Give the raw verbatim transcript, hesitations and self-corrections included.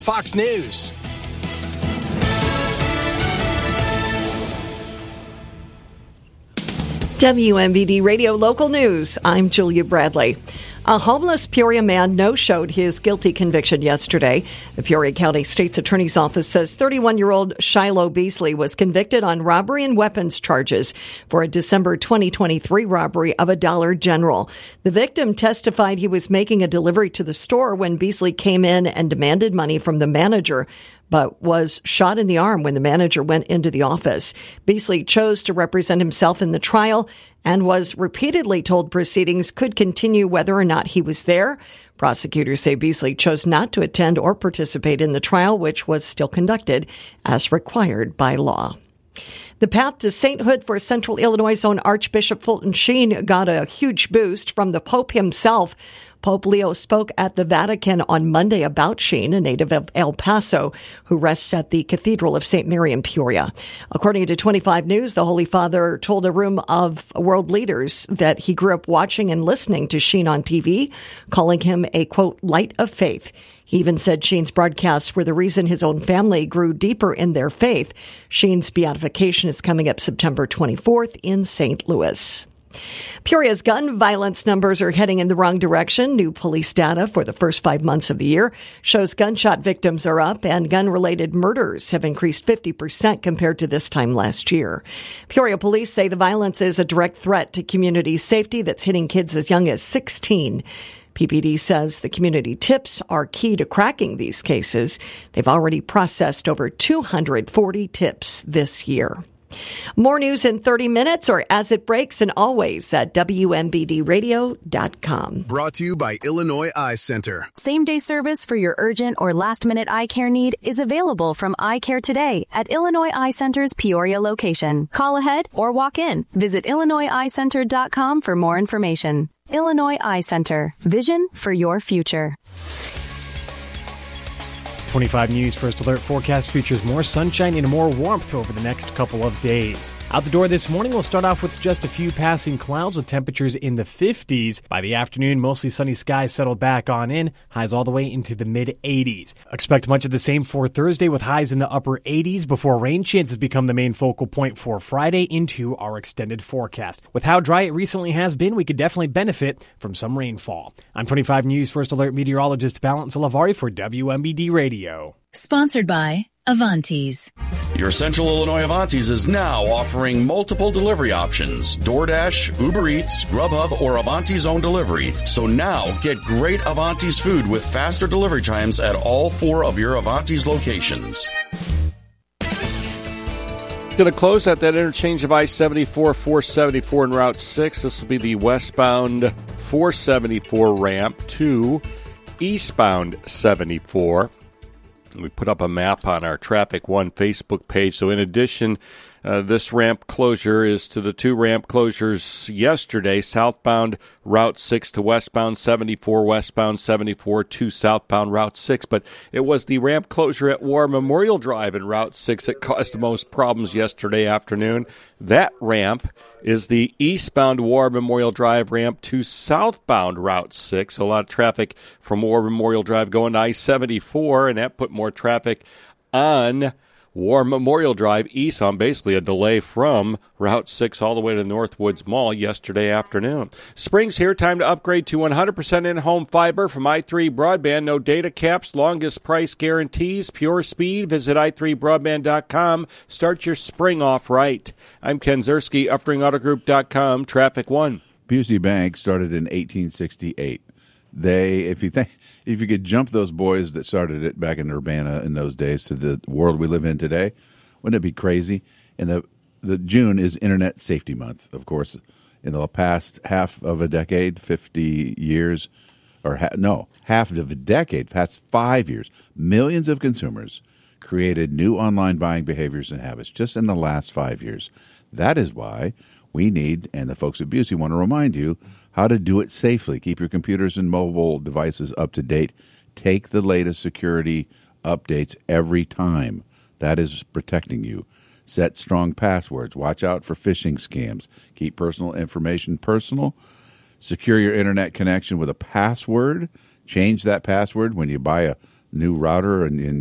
Fox News. W M B D Radio Local News. I'm Julia Bradley. A homeless Peoria man no-showed his guilty conviction yesterday. The Peoria County State's Attorney's Office says thirty-one-year-old Shiloh Beasley was convicted on robbery and weapons charges for a December twenty twenty-three robbery of a Dollar General. The victim testified he was making a delivery to the store when Beasley came in and demanded money from the manager, but was shot in the arm when the manager went into the office. Beasley chose to represent himself in the trial and was repeatedly told proceedings could continue whether or not he was there. Prosecutors say Beasley chose not to attend or participate in the trial, which was still conducted as required by law. The path to sainthood for Central Illinois' own Archbishop Fulton Sheen got a huge boost from the Pope himself. Pope Leo spoke at the Vatican on Monday about Sheen, a native of El Paso, who rests at the Cathedral of Saint Mary in Peoria. According to twenty-five News, the Holy Father told a room of world leaders that he grew up watching and listening to Sheen on T V, calling him a, quote, light of faith. He even said Sheen's broadcasts were the reason his own family grew deeper in their faith. Sheen's beatification is coming up September twenty-fourth in Saint Louis. Peoria's gun violence numbers are heading in the wrong direction. New police data for the first five months of the year shows gunshot victims are up and gun-related murders have increased fifty percent compared to this time last year. Peoria police say the violence is a direct threat to community safety that's hitting kids as young as sixteen. P P D says the community tips are key to cracking these cases. They've already processed over two hundred forty tips this year. More news in thirty minutes or as it breaks, and always at W M B D radio dot com. Brought to you by Illinois Eye Center. Same-day service for your urgent or last-minute eye care need is available from Eye Care today at Illinois Eye Center's Peoria location. Call ahead or walk in. Visit Illinois Eye Center dot com for more information. Illinois Eye Center. Vision for your future. twenty-five News First Alert forecast features more sunshine and more warmth over the next couple of days. Out the door this morning, we'll start off with just a few passing clouds with temperatures in the fifties. By the afternoon, mostly sunny skies settle back on in, highs all the way into the mid-eighties. Expect much of the same for Thursday with highs in the upper eighties before rain chances become the main focal point for Friday into our extended forecast. With how dry it recently has been, we could definitely benefit from some rainfall. I'm twenty-five News First Alert meteorologist Valence Olavari for W M B D Radio. Sponsored by Avantis. Your Central Illinois Avantis is now offering multiple delivery options: DoorDash, Uber Eats, Grubhub, or Avantis Own Delivery. So now get great Avantis food with faster delivery times at all four of your Avantis locations. Going to close at that interchange of I seventy-four, four seventy-four and Route six. This will be the westbound four seventy-four ramp to eastbound seventy-four. We put up a map on our Traffic One Facebook page. So in addition, uh, this ramp closure is to the two ramp closures yesterday, southbound Route six to westbound seventy-four, westbound seventy-four to southbound Route six. But it was the ramp closure at War Memorial Drive in Route six that caused the most problems yesterday afternoon. That ramp is the eastbound War Memorial Drive ramp to southbound Route six. So a lot of traffic from War Memorial Drive going to I seventy-four, and that put more traffic on War Memorial Drive east on basically a delay from Route six all the way to Northwoods Mall yesterday afternoon. Spring's here. Time to upgrade to one hundred percent in-home fiber from i three Broadband. No data caps, longest price guarantees, pure speed. Visit i three broadband dot com. Start your spring off right. I'm Ken Zerski, uftering auto group dot com, Traffic One. Busey Bank started in eighteen sixty-eight. They, if you think, if you could jump those boys that started it back in Urbana in those days to the world we live in today, wouldn't it be crazy? And the the June is Internet Safety Month, of course. In the past half of a decade, fifty years, or ha- no, half of a decade, past five years, millions of consumers created new online buying behaviors and habits just in the last five years. That is why we need, and the folks at Busey want to remind you, how to do it safely. Keep your computers and mobile devices up to date. Take the latest security updates every time. That is protecting you. Set strong passwords. Watch out for phishing scams. Keep personal information personal. Secure your internet connection with a password. Change that password when you buy a new router and, and